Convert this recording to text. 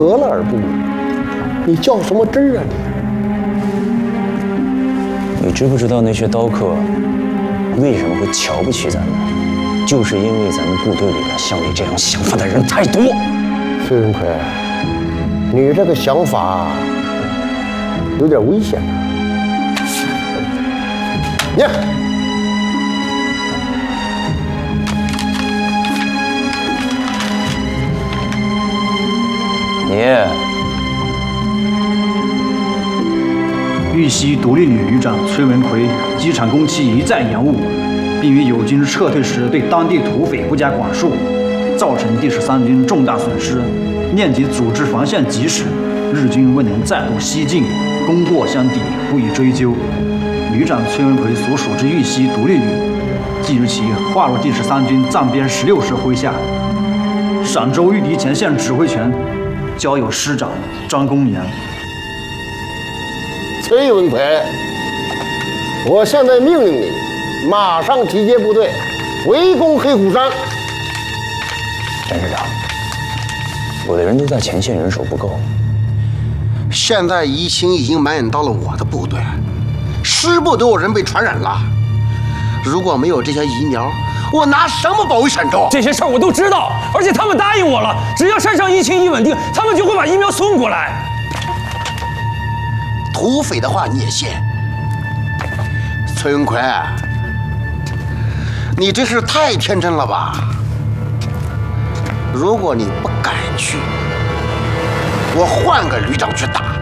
得了而不武，你较什么真啊你？ 你知不知道那些刀客为什么会瞧不起咱们？就是因为咱们部队里边像你这样想法的人太多。 崔文奎，你这个想法有点危险啊！你。 豫西独立旅旅长崔文奎机场工期一再延误，并于友军撤退时对当地土匪不加管束，造成第13军重大损失。念及组织防线及时，日军未能再度西进，功过相抵，不予追究。旅长崔文奎所属之豫西独立旅，即日起划入第13军藏边16师麾下，陕州豫敌前线指挥权交由师长张公年。 崔文奎，我现在命令你，马上集结部队，围攻黑虎山。 詹师长，我的人都在前线，人手不够。 现在疫情已经蔓延到了我的部队，师部都有人被传染了。如果没有这些疫苗，我拿什么保卫陕州？ 这些事儿我都知道，而且他们答应我了，只要山上疫情一稳定，他们就会把疫苗送过来。 土匪的话你也信？崔文奎，你真是太天真了吧！如果你不敢去，我换个旅长去打。